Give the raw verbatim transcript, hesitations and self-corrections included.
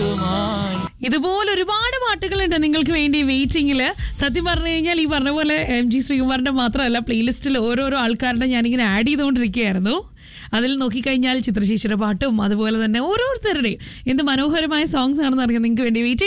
ഇതുപോലെ ഒരുപാട് പാട്ടുകളുണ്ട് നിങ്ങൾക്ക് വേണ്ടി വെയിറ്റിംഗില്. സത്യം പറഞ്ഞു കഴിഞ്ഞാൽ ഈ പറഞ്ഞ പോലെ എം ജി ശ്രീകുമാറിന്റെ മാത്രമല്ല, പ്ലേലിസ്റ്റിൽ ഓരോരോ ആൾക്കാരുടെ ഞാനിങ്ങനെ ആഡ് ചെയ്തുകൊണ്ടിരിക്കുകയായിരുന്നു. അതിൽ നോക്കിക്കഴിഞ്ഞാൽ ചിത്രശേഷിയുടെ പാട്ടും അതുപോലെ തന്നെ ഓരോരുത്തരുടെയും എന്ത് മനോഹരമായ സോങ്സ് ആണെന്ന് അറിയാം നിങ്ങൾക്ക് വേണ്ടി വെയിറ്റ്